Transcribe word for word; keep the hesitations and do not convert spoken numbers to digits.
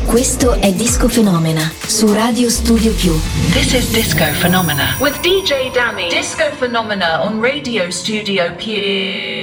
Questo è Disco Fenomena su Radio Studio Più. This is Disco Fenomena with D J Dammy. Disco Fenomena on Radio Studio Più.